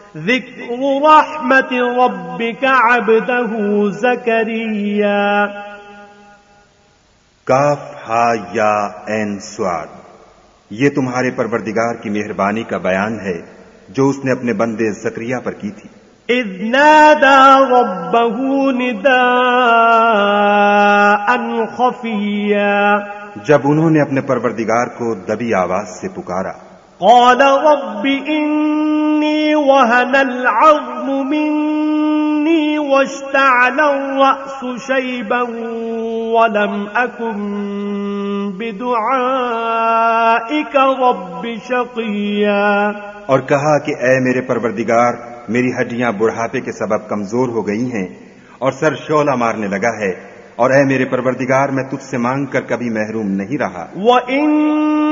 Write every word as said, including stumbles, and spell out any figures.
ज़िक्र रहमत रब्बिका अब्दहू ज़करिया। काफ हा या ऐन स्वाद, ये तुम्हारे परवरदिगार की मेहरबानी का बयान है जो उसने अपने बंदे ज़करिया पर की थी। इज़ नादा रब्बहू निदाअन ख़फ़िया, जब उन्होंने अपने परवरदिगार को दबी आवाज से पुकारा। क़ाल रब्बि इन्नी वहनल अज़्मु मिन्नी वश्तअल अर्रअसु शैबन वलम अकुन बिदुआइका रब्बि शक़िया। और कहा कि ऐ मेरे परवरदिगार, मेरी हड्डियां बुढ़ापे के सबब कमजोर हो गई हैं और सर शोला मारने लगा है, और ऐ मेरे परवरदिगार, मैं तुझसे मांग कर कभी महरूम नहीं रहा।